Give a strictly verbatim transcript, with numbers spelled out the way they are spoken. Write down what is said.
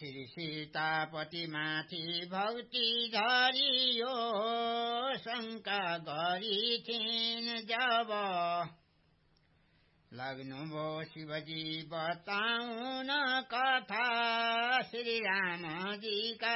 श्री सीतापति माथि भक्ति झरियो शंका गरी थिइन् जब लाग्नुभयो शिवजी बताउन कथा श्री रामजी का